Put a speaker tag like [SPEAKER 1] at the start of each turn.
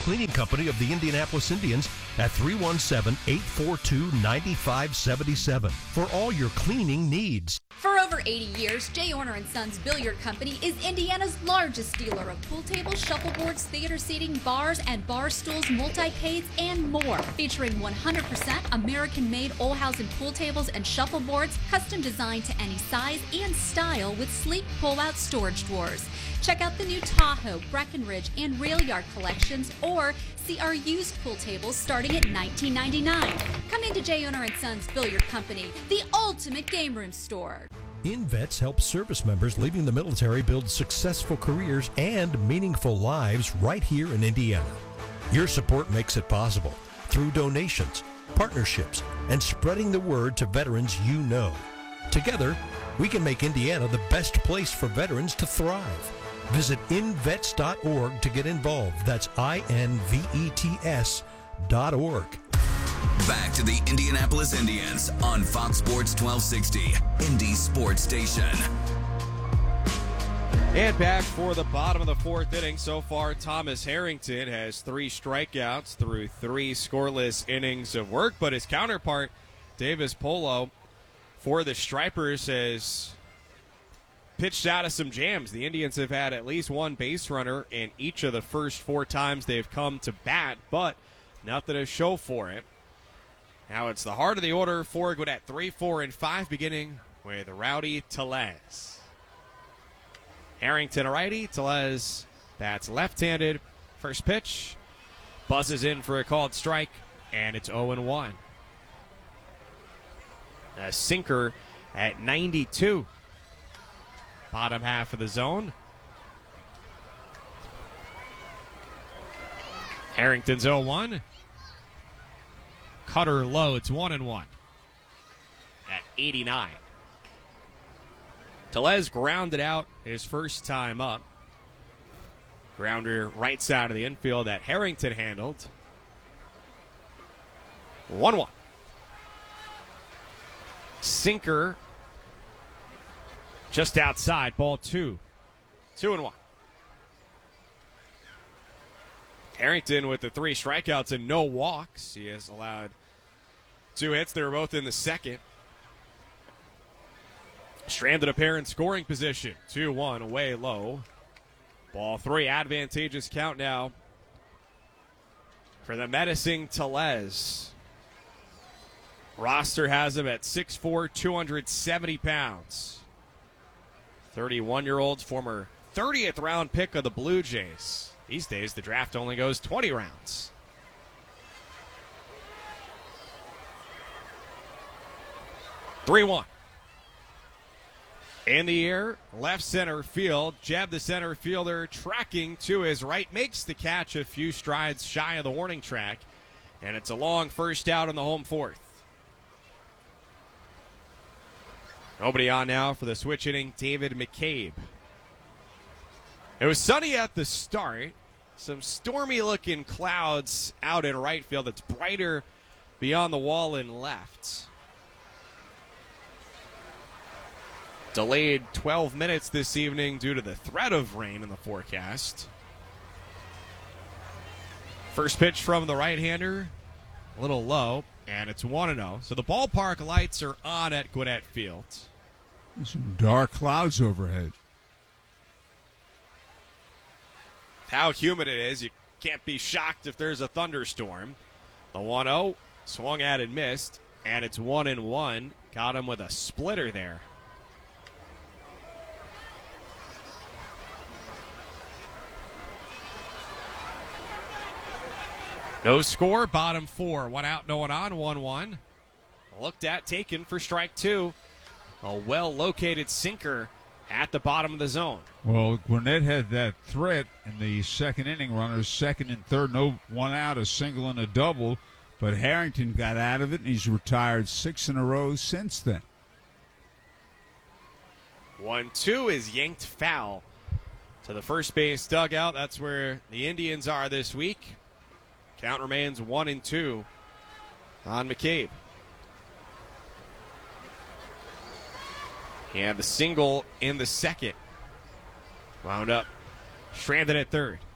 [SPEAKER 1] cleaning company of the Indianapolis Indians at 317-842-9577 for all your cleaning needs.
[SPEAKER 2] For over 80 years, J. Orner & Sons Billiard Company is Indiana's largest dealer of pool tables, shuffleboards, theater seating, bars and bar stools, multi-cades, and more. Featuring 100% American-made Olhausen pool tables and shuffleboards, custom designed to any size and style with sleek pull-out storage drawers. Check out the new Tahoe, Breckenridge, and Rail Yard collections, or see our used pool tables starting at $19.99. Come into J. Orner & Sons Billiard Company, the ultimate game room store.
[SPEAKER 1] InVets helps service members leaving the military build successful careers and meaningful lives right here in Indiana. Your support makes it possible through donations, partnerships, and spreading the word to veterans you know. Together, we can make Indiana the best place for veterans to thrive. Visit invets.org to get involved. That's INVETS.org.
[SPEAKER 3] Back to the Indianapolis Indians on Fox Sports 1260, Indy Sports Station.
[SPEAKER 4] And back for the bottom of the fourth inning. So far, Thomas Harrington has 3 strikeouts through 3 scoreless innings of work, but his counterpart, Davis Polo, for the Stripers, has pitched out of some jams. The Indians have had at least one base runner in each of the first 4 times they've come to bat, but nothing to show for it. Now it's the heart of the order for Gwinnett, 3, 4, and 5, beginning with Rowdy Tellez. Harrington a righty, Tellez bats left-handed. First pitch, buzzes in for a called strike, and it's 0-1. A sinker at 92. Bottom half of the zone. Harrington's 0-1. Cutter low, it's 1-1 at 89. Tellez grounded out his first time up. Grounder right side of the infield that Harrington handled. 1-1. Sinker just outside, ball 2. 2-1. Harrington with the 3 strikeouts and no walks. He has allowed 2 hits. They were both in the second. Stranded a pair in scoring position. 2-1 away low. Ball 3. Advantageous count now for the menacing Tellez. Roster has him at 6'4", 270 pounds. 31-year-old, former 30th round pick of the Blue Jays. These days, the draft only goes 20 rounds. (3-1) In the air, left center field. Jeb, the center fielder, tracking to his right, makes the catch a few strides shy of the warning track, and it's a long first out in the home fourth. Nobody on now for the switch hitting David McCabe. It was sunny at the start. Some stormy-looking clouds out in right field. It's brighter beyond the wall in left. Delayed 12 minutes this evening due to the threat of rain in the forecast. First pitch from the right-hander, a little low, and it's 1-0. So the ballpark lights are on at Gwinnett Field.
[SPEAKER 5] There's some dark clouds overhead.
[SPEAKER 4] How humid it is, you can't be shocked if there's a thunderstorm. The 1-0, swung at and missed, and it's 1-1. Got him with a splitter there. No score, bottom 4. 1 out, no one on, 1-1. Looked at, taken for strike 2. A well-located sinker at the bottom of the zone.
[SPEAKER 5] Well, Gwinnett had that threat in the second inning. Runners second and third, no 1 out, a single and a double. But Harrington got out of it, and he's retired 6 in a row since then.
[SPEAKER 4] 1-2 is yanked foul to the first base dugout. That's where the Indians are this week. Count remains 1-2 on McCabe. He had the single in the second. Wound up stranded at third.